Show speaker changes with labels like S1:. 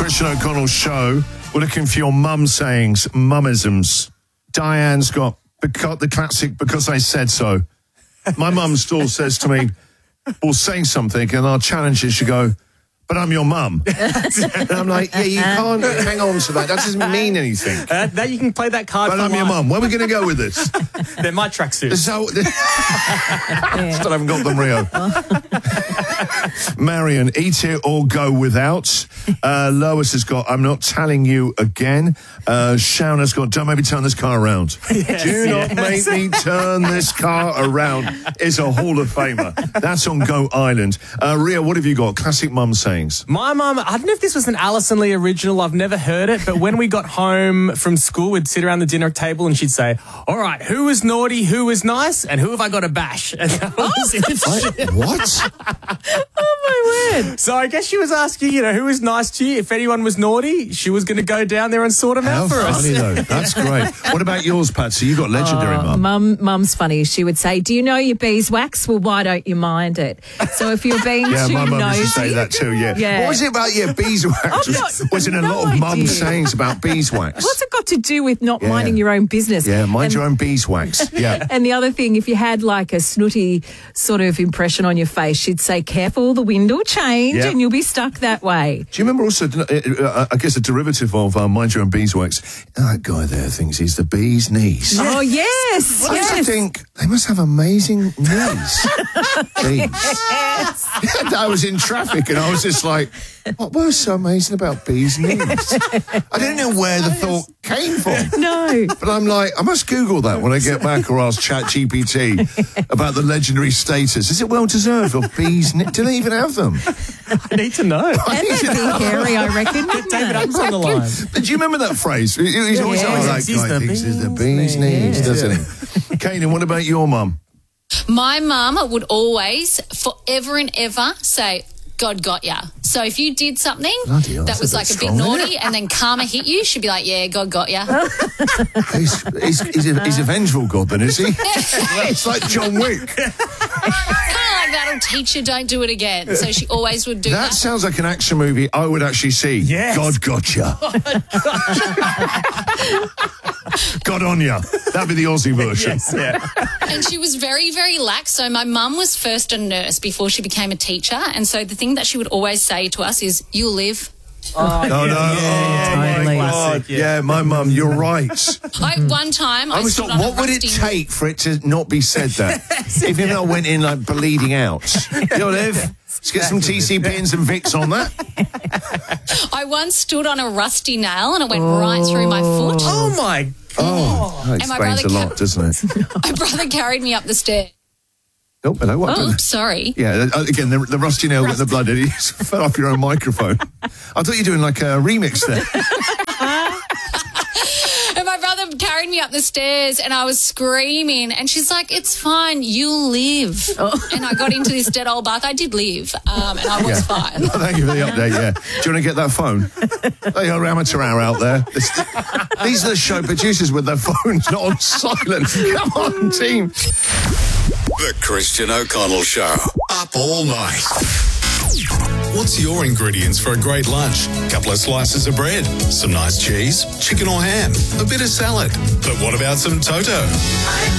S1: Christian O'Connell Show. We're looking for your mum sayings, mummisms. Diane's got the classic "because I said so." My mum still says to me, we'll say something and our challenge is to go, "But I'm your mum." And I'm like, yeah, you can't hang on to that. That doesn't mean anything.
S2: That you can play that card.
S1: But I'm your mum. Where are we going to go with this?
S2: They're my tracksuits.
S1: So, Still haven't got them, Rio. Marion, eat it or go without. Lois has got, I'm not telling you again. Shauna's got, don't make me turn this car around.
S2: Yes,
S1: Do not make me turn this car around. Is a Hall of Famer. That's on Go Island. Rio, what have you got? Classic mum sayings.
S2: My mum, I don't know if this was an Alison Lee original, I've never heard it, but when we got home from school, we'd sit around the dinner table and she'd say, all right, who was naughty, who was nice, and who have I got to bash? And that was it.
S1: What?
S3: Oh, my word.
S2: So I guess she was asking, who was nice to you? If anyone was naughty, she was going to go down there and sort them out for us.
S1: How funny, though. That's great. What about yours, Patsy? You got legendary mum.
S3: Mum's funny. She would say, do you know your beeswax? Well, why don't you mind it? So if you're being
S1: Yeah,
S3: too
S1: my mum
S3: nosy...
S1: used to say that too, yeah. What was it about, beeswax? Was in a lot of mum sayings about beeswax.
S3: What's it got to do with not minding your own business?
S1: Yeah, mind your own beeswax. Yeah.
S3: And the other thing, if you had like a snooty sort of impression on your face, she'd say, careful, the wind will change and you'll be stuck that way.
S1: Do you remember also, I guess, a derivative of mind your own beeswax? That guy there thinks he's the bee's knees.
S3: Oh, yes.
S1: I used to think, they must have amazing knees. Bees. I was in traffic and I was just like, what was so amazing about bees' knees? I didn't know where the thought came from.
S3: No.
S1: But I'm like, I must Google that when I get back or ask ChatGPT about the legendary status. Is it well-deserved of bees' knees? Do they even have them?
S2: I need to know.
S3: And that'd be hairy, I reckon.
S2: David Adams on the line.
S1: But do you remember that phrase? He's always that guy thinks it's the bee's knees, doesn't he? Kanan, what about your mum?
S4: My mum would always, forever and ever, say, God got ya. So if you did something that was like a bit naughty and then karma hit you, she'd be like, yeah, God got ya.
S1: He's a vengeful God then, is he? It's like John Wick.
S4: Kind of like that'll teach you, don't do it again. So she always would do that.
S1: That sounds like an action movie I would actually see.
S2: Yes.
S1: God got ya. God on ya. That'd be the Aussie version.
S2: Yes, yeah.
S4: And she was very, very lax. So my mum was first a nurse before she became a teacher. And so the thing that she would always say to us is, you'll live.
S1: Oh, no.
S3: Totally.
S1: My God. Yeah, my mum, you're right.
S4: One time I
S1: was
S4: stood
S1: like,
S4: on
S1: what would it take for it to not be said that? If even I went in like bleeding out. You'll live. Let's get some TCP and some Vicks on that.
S4: I once stood on a rusty nail and it went right through my foot.
S2: Oh, my God.
S1: Oh, that
S4: And my
S1: explains a
S4: brother
S1: lot, doesn't it?
S4: My brother carried me up the stairs.
S1: Oh, hello. What?
S4: Oh, oops, sorry.
S1: Yeah, again, the rusty nail with the blood in it. You fell off your own microphone. I thought you were doing like a remix there.
S4: And my brother carried me up the stairs and I was screaming and she's like, it's fine, you'll live. And I got into this dead old bath. I did live and I was fine.
S1: Thank you for the update, yeah. Do you want to get that phone? They are amateur hour out there. These are the show producers with their phones not on silent. Come on, team.
S5: The Christian O'Connell Show. Up all night. What's your ingredients for a great lunch? Couple of slices of bread, some nice cheese, chicken or ham, a bit of salad. But what about some Toto?